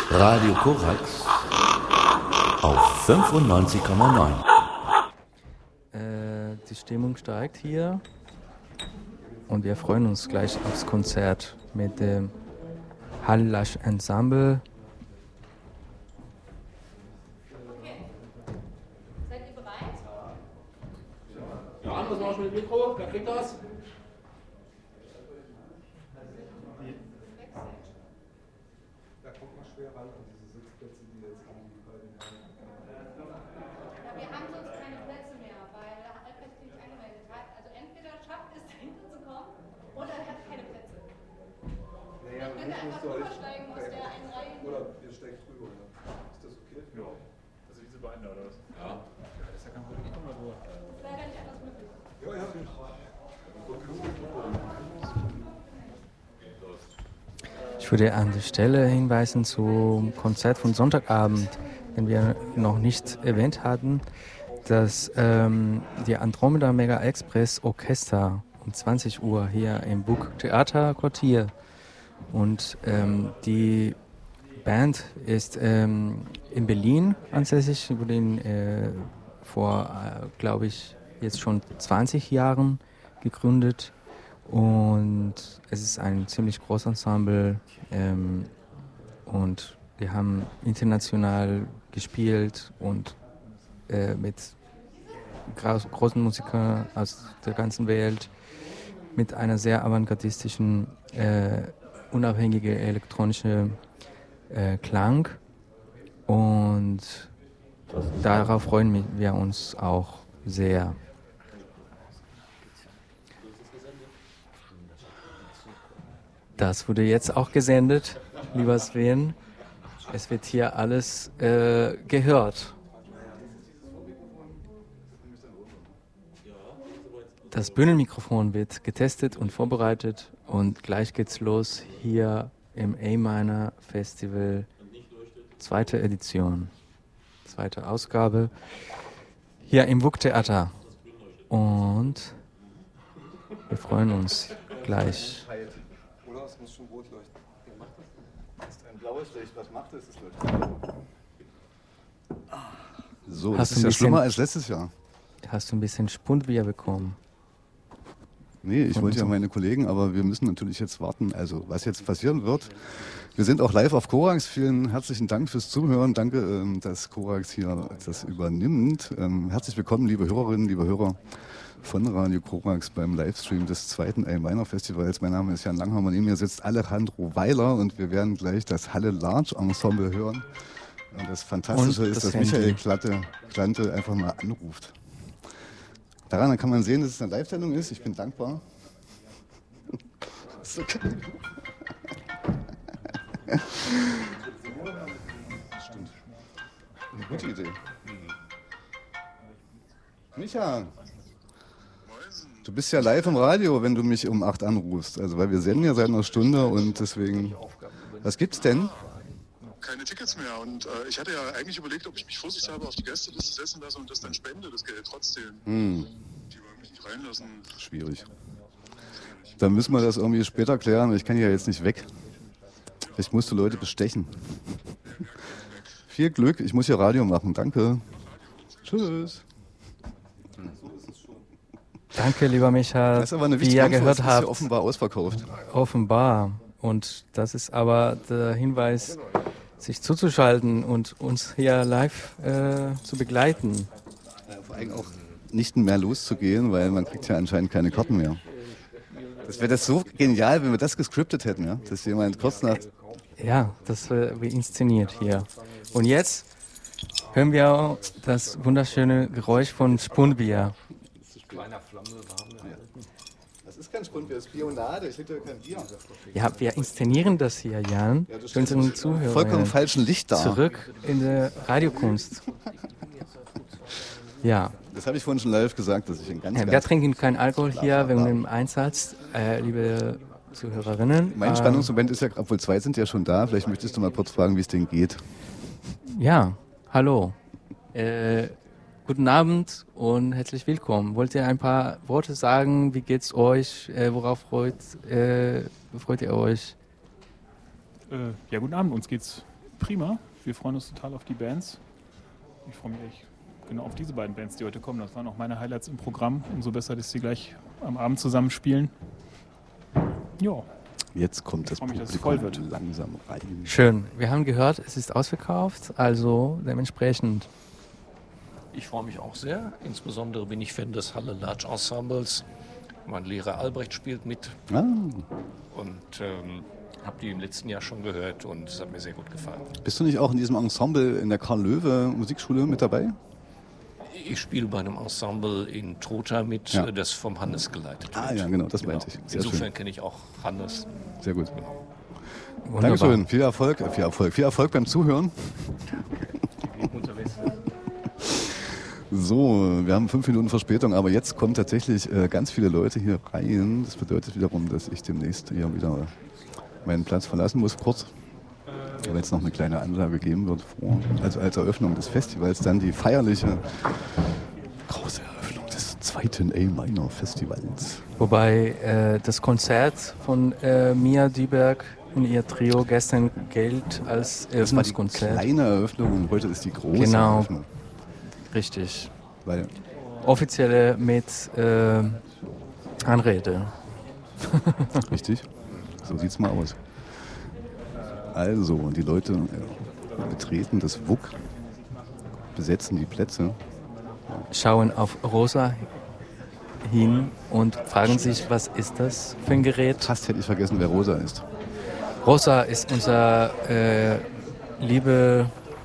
Radio Korax auf 95,9. Die Stimmung steigt hier und wir freuen uns gleich aufs Konzert mit dem Hallasch Ensemble. Okay. Seid ihr bereit? Ja, anderes mach ich mit dem Mikro. Wer kriegt das? Da kommt man schwer ran an diese Sitzplätze, die jetzt haben. Ja, wir haben sonst keine Plätze mehr, weil der Albrecht sich nicht angemeldet hat. Also entweder schafft es dahinter zu kommen oder er hat keine Plätze. Naja, Dann könnt ihr einfach rübersteigen aus der einen Reihe. Oder ihr steigt drüber. Ne? Ist das okay? Ja. Also diese beiden da, oder was? Ja. Das ist ja kein Problem. Ich komm mal drüber. Das ist leider nicht anders möglich. Ja, ja. Ich würde an der Stelle hinweisen zum Konzert von Sonntagabend, den wir noch nicht erwähnt hatten, dass die Andromeda Mega Express Orchester um 20 Uhr hier im Bug Theater Quartier und die Band ist in Berlin ansässig, wurde vor, glaube ich, jetzt schon 20 Jahren gegründet. Und es ist ein ziemlich großes Ensemble und wir haben international gespielt und mit großen Musikern aus der ganzen Welt, mit einer sehr avantgardistischen, unabhängigen elektronischen Klang. Und darauf freuen wir uns auch sehr. Das wurde jetzt auch gesendet, lieber Sven. Es wird hier alles gehört. Das Bühnenmikrofon wird getestet und vorbereitet und gleich geht's los hier im A-Minor Festival, zweite Edition, zweite Ausgabe, hier im WUK Theater. Und wir freuen uns gleich. Oder es muss schon rot leuchten. Wer macht das? Das ist ein blaues Licht. Was macht das? Das leuchtet. So, das ist ja schlimmer als letztes Jahr. Hast du ein bisschen Spundbier bekommen? Nee, ich wollte ja meine Kollegen, aber wir müssen natürlich jetzt warten, also was jetzt passieren wird. Wir sind auch live auf Korax. Vielen herzlichen Dank fürs Zuhören. Danke, dass Korax hier das übernimmt. Herzlich willkommen, liebe Hörerinnen, liebe Hörer von Radio Korax beim Livestream des zweiten A-Minor Festivals. Mein Name ist Jan Langhammer, neben mir sitzt Alejandro Weiler und wir werden gleich das Halle Large Ensemble hören. Und das Fantastische ist, dass Michael Klante einfach mal anruft. Daran kann man sehen, dass es eine Live-Sendung ist. Ich bin dankbar. Ist okay. Stimmt. Eine gute Idee. Micha, du bist ja live im Radio, wenn du mich um 8 anrufst. Also, weil wir senden ja seit einer Stunde und deswegen. Was gibt's denn? Keine Tickets mehr und ich hatte ja eigentlich überlegt, ob ich mich vorsichtshalber auf die Gästeliste setzen lasse und das dann spende, das Geld trotzdem. Die wollen mich nicht reinlassen. Schwierig. Dann müssen wir das irgendwie später klären. Ich kann ja jetzt nicht weg. Ich musste Leute bestechen. Viel Glück, ich muss hier Radio machen. Danke. Tschüss. Danke, lieber Micha. Das ist aber eine wie ihr gehört ist habt. ja offenbar ausverkauft. Offenbar. Und das ist aber der Hinweis, sich zuzuschalten und uns hier live zu begleiten. Ja, vor allem auch nicht mehr loszugehen, weil man kriegt ja anscheinend keine Karten mehr. Das wäre das so genial, wenn wir das gescriptet hätten, ja? Dass jemand kurz nach... Ja, das wird inszeniert hier. Und jetzt hören wir das wunderschöne Geräusch von Spundbier. Das ist kein Spundbier, das ist Bionade. Ich hätte ja kein Bier. Ja, wir inszenieren das hier, Jan, für unseren Zuhörer. Vollkommen falschen Licht da. Zurück in der Radiokunst. Ja. Das habe ich vorhin schon live gesagt, dass ich ein ganz... Wir trinken keinen Alkohol hier wegen dem Einsatz, liebe Zuhörerinnen. Mein Spannungsmoment ist ja, obwohl 2 sind ja schon da, vielleicht möchtest du mal kurz fragen, wie es denen geht. Ja, hallo. Guten Abend und herzlich willkommen. Wollt ihr ein paar Worte sagen? Wie geht's euch? Worauf freut ihr euch? Ja, guten Abend. Uns geht's prima. Wir freuen uns total auf die Bands. Ich freue mich echt genau auf diese beiden Bands, die heute kommen. Das waren auch meine Highlights im Programm. Umso besser, dass sie gleich am Abend zusammen spielen. Ja. Jetzt kommt das freue mich, dass es Publikum voll wird. langsam rein. Schön. Wir haben gehört, es ist ausverkauft, also dementsprechend. Ich freue mich auch sehr. Insbesondere bin ich Fan des Halle Large Ensembles. Mein Lehrer Albrecht spielt mit. Ah, Und habe die im letzten Jahr schon gehört und es hat mir sehr gut gefallen. bist du nicht auch in diesem Ensemble in der Karl-Löwe Musikschule mit dabei? Ich spiele bei einem Ensemble in Trotha mit, Ja. das vom Hannes geleitet wird. Ah ja, genau, das meinte ich. Sehr Insofern schön. kenne ich auch Hannes. Sehr gut. Wunderbar. Dankeschön. Viel Erfolg beim Zuhören. So, wir haben 5 Minuten Verspätung, aber jetzt kommen tatsächlich ganz viele Leute hier rein. Das bedeutet wiederum, dass ich demnächst hier wieder meinen Platz verlassen muss, kurz. Weil es noch eine kleine Ansage geben wird, also als Eröffnung des Festivals, dann die feierliche große Eröffnung des 2. A-Minor Festivals. Wobei das Konzert von Mia Düberg und ihr Trio gestern gilt als Das war die Eröffnungskonzert. kleine Eröffnung und heute ist die große Genau. Eröffnung. Richtig. Weil Offizielle mit Anrede. Richtig, so sieht's mal aus. Also, die Leute betreten das WUK, besetzen die Plätze. Schauen auf Rosa hin und fragen sich, was ist das für ein Gerät? Fast hätte ich vergessen, wer Rosa ist. Rosa ist unser liebe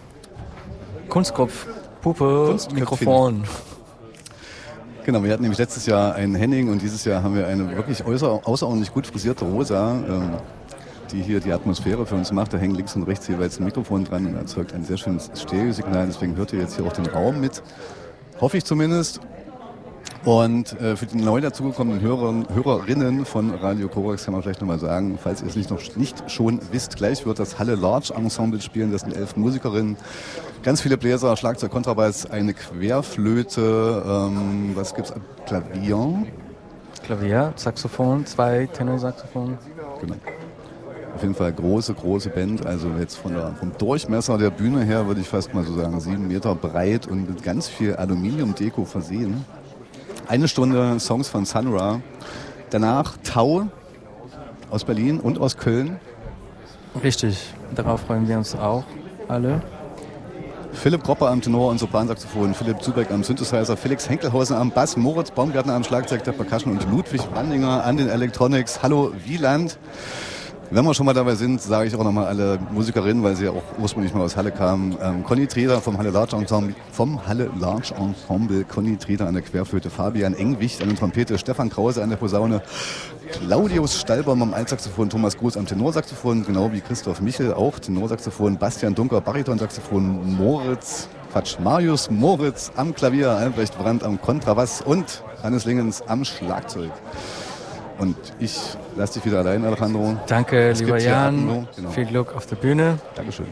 Kunstkopf-Puppe Mikrofon. Genau, wir hatten nämlich letztes Jahr einen Henning und dieses Jahr haben wir eine wirklich außerordentlich gut frisierte Rosa, die hier die Atmosphäre für uns macht. Da hängen links und rechts jeweils ein Mikrofon dran und erzeugt ein sehr schönes Stereosignal. Deswegen hört ihr jetzt hier auch den Raum mit. Hoffe ich zumindest. Und für die neu dazugekommenen Hörerinnen von Radio Korax kann man vielleicht nochmal sagen, falls ihr es nicht schon wisst, gleich wird das Halle Large Ensemble spielen. Das sind 11 Musikerinnen, ganz viele Bläser, Schlagzeug, Kontrabass, eine Querflöte, was gibt's? Klavier, Saxophon, 2 Tenorsaxophon. Genau. Auf jeden Fall große Band. Also jetzt vom Durchmesser der Bühne her würde ich fast mal so sagen 7 Meter breit und mit ganz viel Aluminiumdeko versehen. 1 Stunde Songs von Sun Ra. Danach Tau aus Berlin und aus Köln. Richtig, darauf freuen wir uns auch alle. Philipp Gropper am Tenor und Sopransaxophon, Philipp Zubeck am Synthesizer, Felix Henkelhausen am Bass, Moritz Baumgartner am Schlagzeug der Percussion und Ludwig Wandinger an den Electronics. Hallo Wieland. Wenn wir schon mal dabei sind, sage ich auch nochmal alle Musikerinnen, weil sie ja auch ursprünglich mal aus Halle kamen. Conny Treder vom Halle Large Ensemble, Conny Treder an der Querflöte, Fabian Engwicht an der Trompete, Stefan Krause an der Posaune, Claudius Stalbaum am Altsaxophon, Thomas Groß am Tenorsaxophon, genau wie Christoph Michel auch Tenorsaxophon, Bastian Dunker Baritonsaxophon, Marius Moritz am Klavier, Albrecht Brandt am Kontrabass und Hannes Lingens am Schlagzeug. Und ich lasse dich wieder allein, Alejandro. Danke, Es lieber gibt hier Jan. Atmo, genau. Viel Glück auf der Bühne. Dankeschön.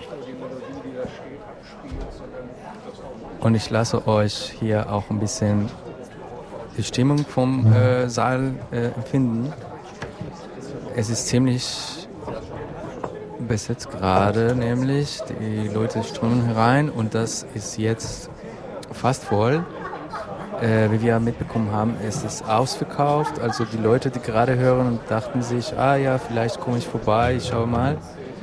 Und ich euch hier auch ein bisschen die Stimmung vom Saal empfinden. Es ist ziemlich besetzt gerade, nämlich die Leute strömen herein und das ist jetzt fast voll. Wie wir mitbekommen haben, ist es ausverkauft. Also die Leute, die gerade hören und dachten sich, ja, vielleicht komme ich vorbei, ich schaue mal.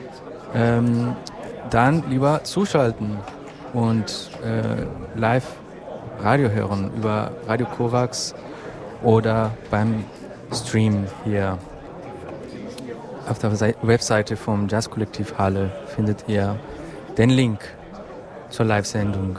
Dann lieber zuschalten und live Radio hören über Radio Korax oder beim Stream hier. Auf der Webseite vom Jazzkollektiv Halle findet ihr den Link zur Live-Sendung.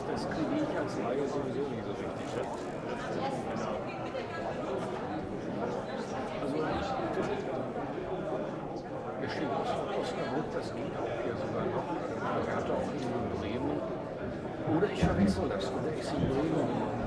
das kriege ich als Laie sowieso nicht so richtig. Ja? Also, hier steht Oskar Rupp, das geht auch hier sogar noch. Er hatte auch in Bremen. Oder ich verwechsel das, oder ich sehe Bremen.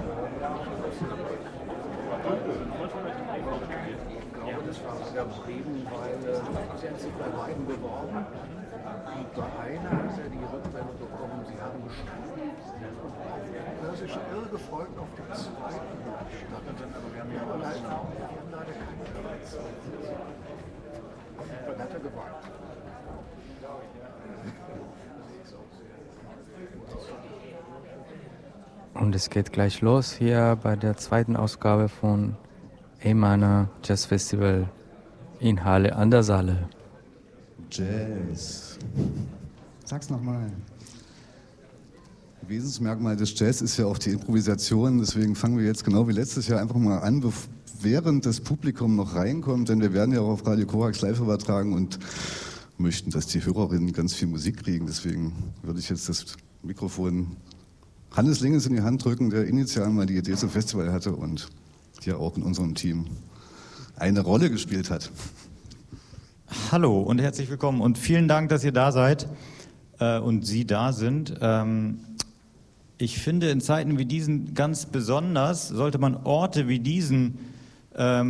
Ich glaube, das war sogar Bremen, weil sie haben sich bei beiden beworben. Bei einer hat er die Rückmeldung bekommen, sie haben bestanden. Das ist irre gefolgt auf den zweiten. Aber wir haben leider keine Platz. Dann hat er gewartet. Und es geht gleich los hier bei der zweiten Ausgabe von A-Minor Jazz Festival in Halle an der Saale. Jazz. Sag's nochmal. Wesensmerkmal des Jazz ist ja auch die Improvisation, deswegen fangen wir jetzt genau wie letztes Jahr einfach mal an, während das Publikum noch reinkommt, denn wir werden ja auch auf Radio Korax live übertragen und möchten, dass die Hörerinnen ganz viel Musik kriegen. Deswegen würde ich jetzt das Mikrofon Hannes Lingens in die Hand drücken, der initial mal die Idee zum Festival hatte und hier auch in unserem Team eine Rolle gespielt hat. Hallo und herzlich willkommen und vielen Dank, dass ihr da seid und Sie da sind. Ich finde, in Zeiten wie diesen ganz besonders sollte man Orte wie diesen